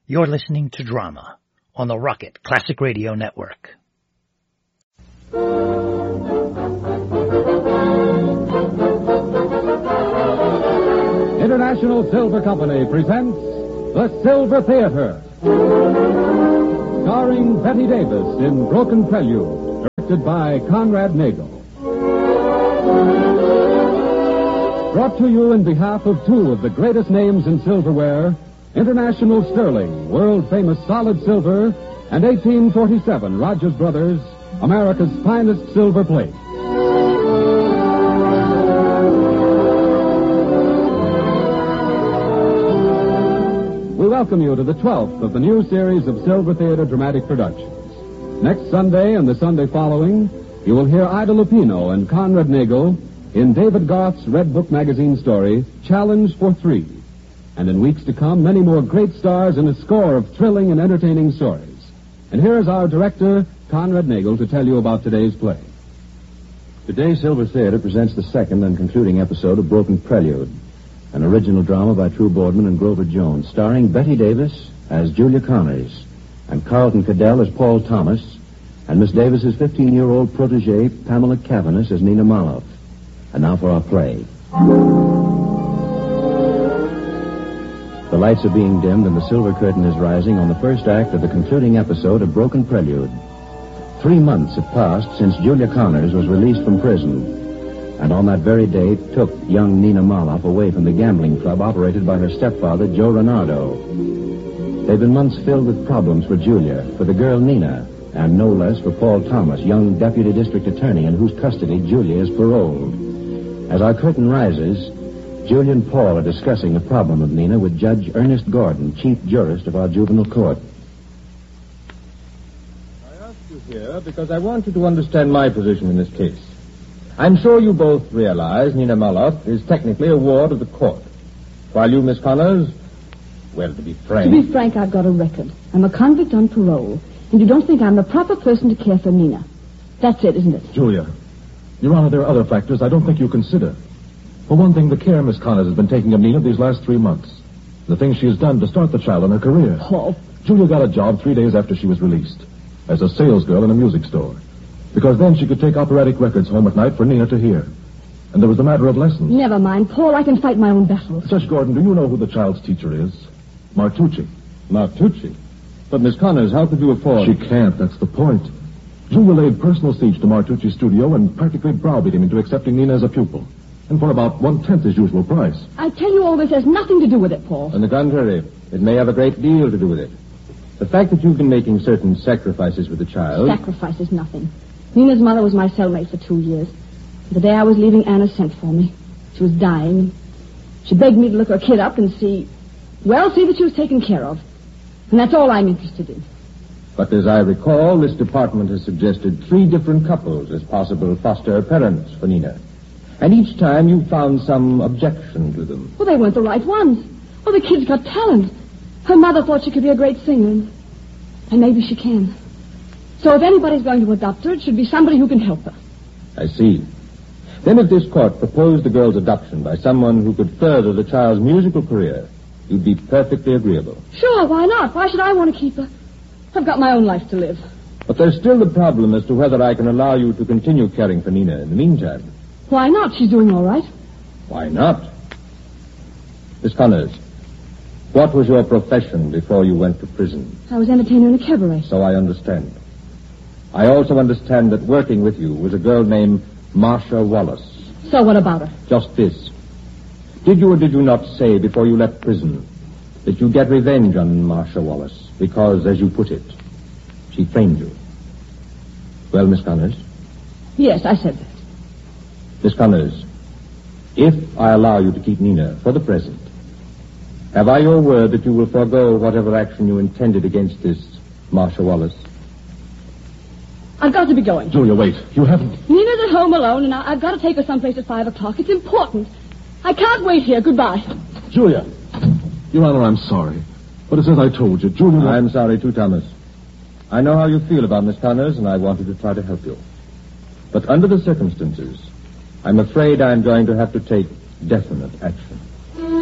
You're listening to Drama on the Rocket Classic Radio Network. International Silver Company presents The Silver Theater, starring Betty Davis in Broken Prelude, directed by Conrad Nagel. Brought to you in behalf of two of the greatest names in silverware, International Sterling, world-famous solid silver, and 1847 Rogers Brothers, America's finest silver plate. We welcome you to the 12th of the new series of Silver Theater dramatic productions. Next Sunday and the Sunday following, you will hear Ida Lupino and Conrad Nagel in David Garth's Red Book magazine story, Challenge for Three. And in weeks to come, many more great stars and a score of thrilling and entertaining stories. And here is our director, Conrad Nagel, to tell you about today's play. Today, Silver Theater presents the second and concluding episode of Broken Prelude, an original drama by True Boardman and Grover Jones, starring Betty Davis as Julia Connors, and Carlton Cadell as Paul Thomas, and Miss Davis's 15-year-old protege, Pamela Cavanis, as Nina Maloff. And now for our play. The lights are being dimmed and the silver curtain is rising on the first act of the concluding episode of Broken Prelude. 3 months have passed since Julia Connors was released from prison, and on that very day took young Nina Maloff away from the gambling club operated by her stepfather, Joe Renardo. They've been months filled with problems for Julia, for the girl Nina, and no less for Paul Thomas, young deputy district attorney in whose custody Julia is paroled. As our curtain rises, Julia and Paul are discussing the problem of Nina with Judge Ernest Gordon, chief jurist of our juvenile court. I asked you here because I want you to understand my position in this case. I'm sure you both realize Nina Maloff is technically a ward of the court, while you, Miss Connors, well, to be frank... To be frank, I've got a record. I'm a convict on parole, and you don't think I'm the proper person to care for Nina. That's it, isn't it? Julia, Your Honor, there are other factors I don't think you consider. For one thing, the care Miss Connors has been taking of Nina these last 3 months. The things she has done to start the child in her career. Paul. Julia got a job 3 days after she was released, as a salesgirl in a music store. Because then she could take operatic records home at night for Nina to hear. And there was the matter of lessons. Never mind, Paul, I can fight my own battles. Judge Gordon, do you know who the child's teacher is? Martucci. Martucci? But, Miss Connors, how could you afford... She can't, that's the point. Julia laid personal siege to Martucci's studio and practically browbeat him into accepting Nina as a pupil. And for about 1/10 his usual price. I tell you all this has nothing to do with it, Paul. On the contrary, it may have a great deal to do with it. The fact that you've been making certain sacrifices with the child... Sacrifice is nothing. Nina's mother was my cellmate for 2 years. The day I was leaving, Anna sent for me. She was dying. She begged me to look her kid up and see that she was taken care of. And that's all I'm interested in. But as I recall, this department has suggested 3 different couples as possible foster parents for Nina. And each time you found some objection to them. Well, they weren't the right ones. Well, the kid's got talent. Her mother thought she could be a great singer. And maybe she can. So if anybody's going to adopt her, it should be somebody who can help her. I see. Then if this court proposed the girl's adoption by someone who could further the child's musical career, you'd be perfectly agreeable. Sure, why not? Why should I want to keep her? I've got my own life to live. But there's still the problem as to whether I can allow you to continue caring for Nina in the meantime. Why not? She's doing all right. Why not? Miss Connors, what was your profession before you went to prison? I was entertainer in a cabaret. So I understand. I also understand that working with you was a girl named Marcia Wallace. So what about her? Just this. Did you or did you not say before you left prison that you get revenge on Marcia Wallace because, as you put it, she framed you? Well, Miss Connors? Yes, I said that. Miss Connors, if I allow you to keep Nina for the present, have I your word that you will forego whatever action you intended against this Marcia Wallace? I've got to be going. Julia, wait. You haven't... Nina's at home alone, and I've got to take her someplace at 5 o'clock. It's important. I can't wait here. Goodbye. Julia. Your Honor, I'm sorry. But it's as I told you, Julia... I'm sorry, too, Thomas. I know how you feel about Miss Connors, and I wanted to try to help you. But under the circumstances, I'm afraid I'm going to have to take definite action.